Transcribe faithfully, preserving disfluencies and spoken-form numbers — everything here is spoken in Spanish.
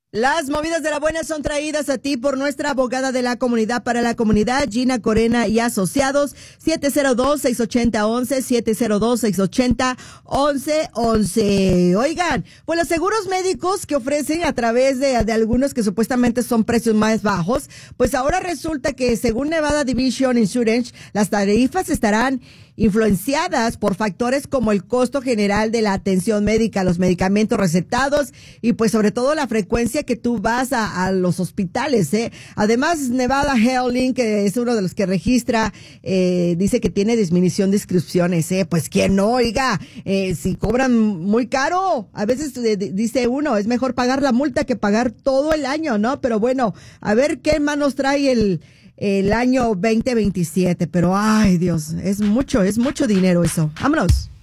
Las movidas de la buena son traídas a ti por nuestra abogada de la comunidad para la comunidad, Gina Corena y Asociados, siete cero dos, seis ocho cero, once, siete cero dos, seis ocho cero, once, once. Oigan, pues los seguros médicos que ofrecen a través de, de algunos que supuestamente son precios más bajos, pues ahora resulta que según Nevada Division Insurance, las tarifas estarán influenciadas por factores como el costo general de la atención médica, los medicamentos recetados y pues sobre todo la frecuencia que tú vas a, a los hospitales, ¿eh? Además, Nevada HealthLink, que es uno de los que registra, eh, dice que tiene disminución de inscripciones, ¿eh? Pues quién no, oiga, eh, si cobran muy caro, a veces eh, dice uno, es mejor pagar la multa que pagar todo el año, ¿no? Pero bueno, a ver qué más nos trae el el año veinte veintisiete, pero ay Dios, es mucho, es mucho dinero eso. Vámonos.